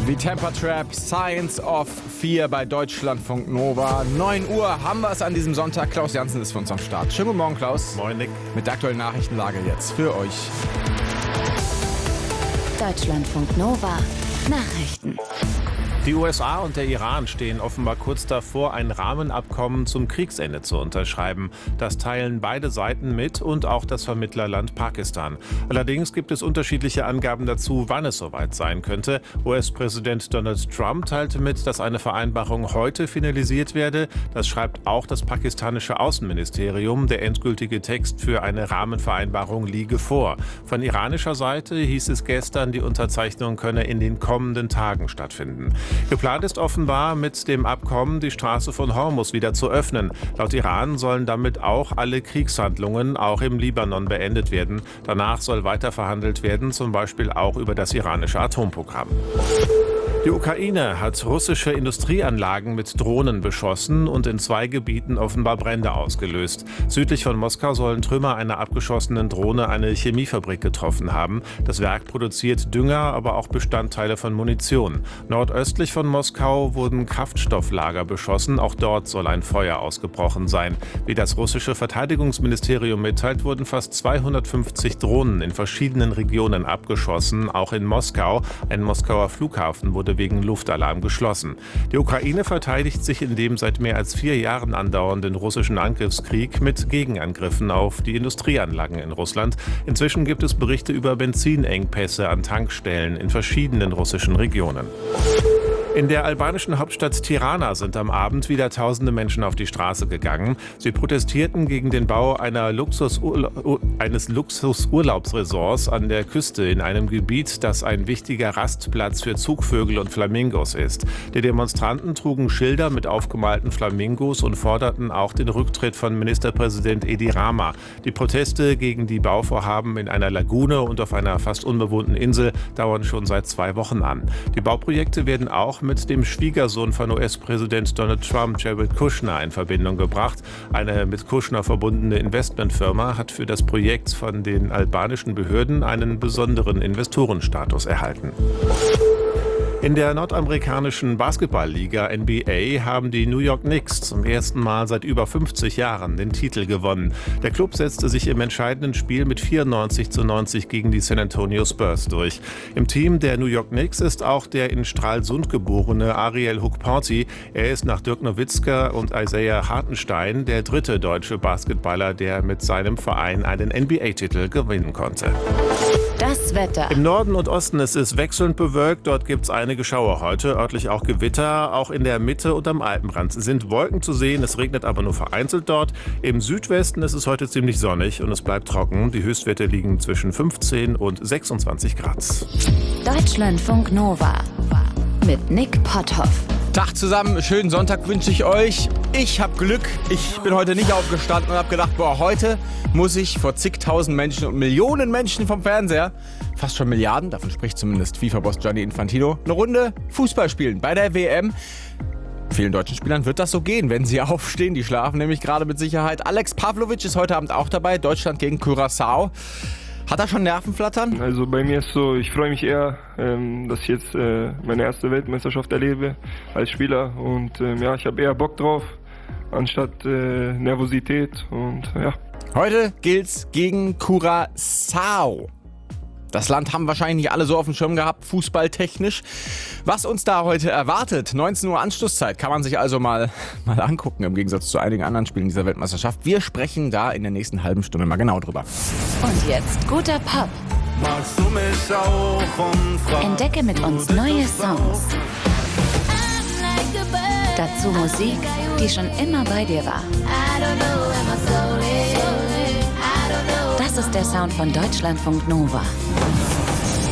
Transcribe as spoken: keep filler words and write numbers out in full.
Wie Temper Trap, Science of Fear bei Deutschlandfunk Nova. neun Uhr haben wir es an diesem Sonntag. Klaus Janzen ist für uns am Start. Schönen guten Morgen, Klaus. Moin, Nick. Mit der aktuellen Nachrichtenlage jetzt für euch. Deutschlandfunk Nova. Nachrichten. Die U S A und der Iran stehen offenbar kurz davor, ein Rahmenabkommen zum Kriegsende zu unterschreiben. Das teilen beide Seiten mit und auch das Vermittlerland Pakistan. Allerdings gibt es unterschiedliche Angaben dazu, wann es soweit sein könnte. U S-Präsident Donald Trump teilte mit, dass eine Vereinbarung heute finalisiert werde. Das schreibt auch das pakistanische Außenministerium. Der endgültige Text für eine Rahmenvereinbarung liege vor. Von iranischer Seite hieß es gestern, die Unterzeichnung könne in den kommenden Tagen stattfinden. Geplant ist offenbar, mit dem Abkommen die Straße von Hormuz wieder zu öffnen. Laut Iran sollen damit auch alle Kriegshandlungen, auch im Libanon, beendet werden. Danach soll weiter verhandelt werden, zum Beispiel auch über das iranische Atomprogramm. Die Ukraine hat russische Industrieanlagen mit Drohnen beschossen und in zwei Gebieten offenbar Brände ausgelöst. Südlich von Moskau sollen Trümmer einer abgeschossenen Drohne eine Chemiefabrik getroffen haben. Das Werk produziert Dünger, aber auch Bestandteile von Munition. Nordöstlich von Moskau wurden Kraftstofflager beschossen. Auch dort soll ein Feuer ausgebrochen sein. Wie das russische Verteidigungsministerium mitteilt, wurden fast zweihundertfünfzig Drohnen in verschiedenen Regionen abgeschossen, auch in Moskau. Ein Moskauer Flughafen wurde wegen Luftalarm geschlossen. Die Ukraine verteidigt sich in dem seit mehr als vier Jahren andauernden russischen Angriffskrieg mit Gegenangriffen auf die Industrieanlagen in Russland. Inzwischen gibt es Berichte über Benzinengpässe an Tankstellen in verschiedenen russischen Regionen. In der albanischen Hauptstadt Tirana sind am Abend wieder tausende Menschen auf die Straße gegangen. Sie protestierten gegen den Bau einer Luxusurla- eines Luxusurlaubsresorts an der Küste in einem Gebiet, das ein wichtiger Rastplatz für Zugvögel und Flamingos ist. Die Demonstranten trugen Schilder mit aufgemalten Flamingos und forderten auch den Rücktritt von Ministerpräsident Edi Rama. Die Proteste gegen die Bauvorhaben in einer Lagune und auf einer fast unbewohnten Insel dauern schon seit zwei Wochen an. Die Bauprojekte werden auch mit dem Schwiegersohn von U S-Präsident Donald Trump, Jared Kushner, in Verbindung gebracht. Eine mit Kushner verbundene Investmentfirma hat für das Projekt von den albanischen Behörden einen besonderen Investorenstatus erhalten. In der nordamerikanischen Basketballliga N B A haben die New York Knicks zum ersten Mal seit über fünfzig Jahren den Titel gewonnen. Der Klub setzte sich im entscheidenden Spiel mit vierundneunzig zu neunzig gegen die San Antonio Spurs durch. Im Team der New York Knicks ist auch der in Stralsund geborene Ariel Hukporti. Er ist nach Dirk Nowitzka und Isaiah Hartenstein der dritte deutsche Basketballer, der mit seinem Verein einen N B A-Titel gewinnen konnte. Das Wetter. Im Norden und Osten ist es wechselnd bewölkt. Dort gibt es einige Schauer heute, örtlich auch Gewitter. Auch in der Mitte und am Alpenrand sind Wolken zu sehen. Es regnet aber nur vereinzelt dort. Im Südwesten ist es heute ziemlich sonnig und es bleibt trocken. Die Höchstwerte liegen zwischen fünfzehn und sechsundzwanzig Grad. Deutschlandfunk Nova. Mit Nick Potthoff. Tag zusammen, schönen Sonntag wünsche ich euch. Ich habe Glück, ich bin heute nicht aufgestanden und habe gedacht, boah, heute muss ich vor zigtausend Menschen und Millionen Menschen vom Fernseher, fast schon Milliarden, davon spricht zumindest FIFA-Boss Gianni Infantino, eine Runde Fußball spielen bei der W M. Vielen deutschen Spielern wird das so gehen, wenn sie aufstehen. Die schlafen nämlich gerade mit Sicherheit. Alex Pavlovic ist heute Abend auch dabei, Deutschland gegen Curaçao. Hat er schon Nervenflattern? Also bei mir ist so, ich freue mich eher, ähm, dass ich jetzt äh, meine erste Weltmeisterschaft erlebe als Spieler und ähm, ja, ich habe eher Bock drauf, anstatt äh, Nervosität und ja. Heute gilt's gegen Curaçao. Das Land haben wahrscheinlich nicht alle so auf dem Schirm gehabt, fußballtechnisch. Was uns da heute erwartet, neunzehn Uhr Anschlusszeit, kann man sich also mal, mal angucken, im Gegensatz zu einigen anderen Spielen dieser Weltmeisterschaft. Wir sprechen da in der nächsten halben Stunde mal genau drüber. Und jetzt guter Pop. Magst du mich auch umfragen? Entdecke mit uns neue Songs. Dazu Musik, die schon immer bei dir war. Das ist der Sound von Deutschlandfunk Nova.